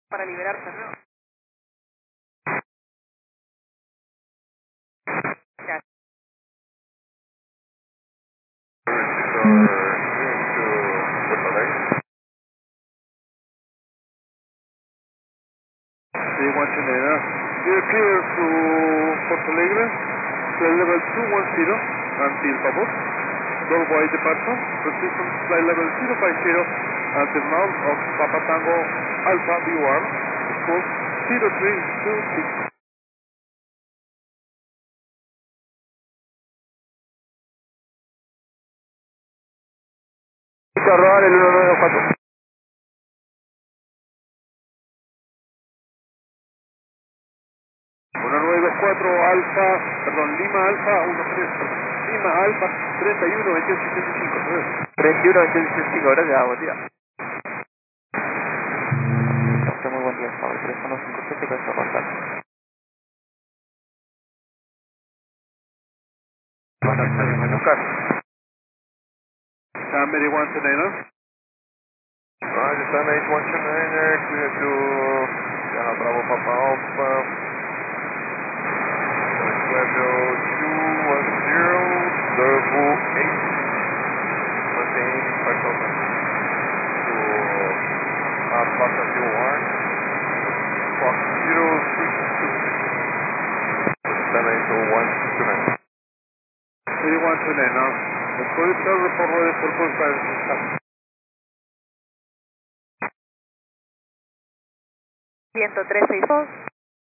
para liberarse, ¿no? Gracias. They want to know. You're clear to Porto Alegre, flight level 210 until Pabot. Doorway departure, proceed from flight level 050 until now of Papa Tango Alpha B1, scope 0326. Corral el 194. 1924 Alfa, perdón, Lima Alfa 13, Lima Alfa 31 28 65. 31 25, gracias, buen día. Muy buen día, por teléfono 57 pesos Gonzalo. Buenas tardes, Menucar. Camry 129. Roger, Sun 8129, clear to Bravo Papa Alpha, level 210, Turbo 8, maintain 5,000 to Papa B1, Fox 0326, Sun 8129. 3129 now. The Toyota report ready for contact. 10362.